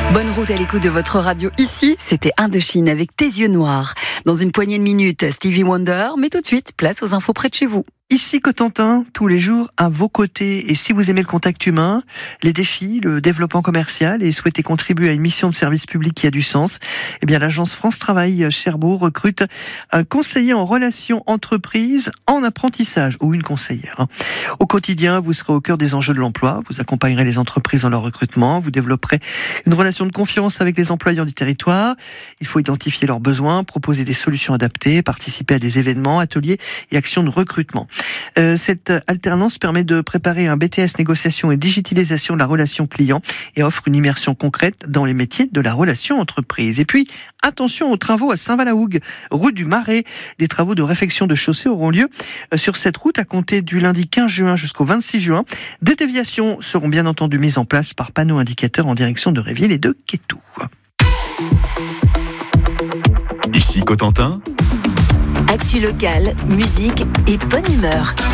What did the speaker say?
Bonne route à l'écoute de votre radio. Ici, c'était Indochine avec Tes yeux noirs. Dans une poignée de minutes, Stevie Wonder, mais tout de suite, place aux infos près de chez vous. Ici Cotentin, tous les jours à vos côtés. Et si vous aimez le contact humain, les défis, le développement commercial et souhaitez contribuer à une mission de service public qui a du sens, eh bien l'agence France Travail Cherbourg recrute un conseiller en relations entreprises en apprentissage ou une conseillère. Au quotidien, vous serez au cœur des enjeux de l'emploi, vous accompagnerez les entreprises dans leur recrutement, vous développerez une relation de confiance avec les employeurs du territoire. Il faut identifier leurs besoins, proposer des solutions adaptées, participer à des événements, ateliers et actions de recrutement. Cette alternance permet de préparer un BTS négociation et digitalisation de la relation client et offre une immersion concrète dans les métiers de la relation entreprise. Et puis, attention aux travaux à Saint-Valahougue, route du Marais. Des travaux de réfection de chaussée auront lieu sur cette route à compter du lundi 15 juin jusqu'au 26 juin. Des déviations seront bien entendu mises en place par panneaux indicateurs en direction de Réville et de Quétou. Ici Cotentin. Actu locale, musique et bonne humeur.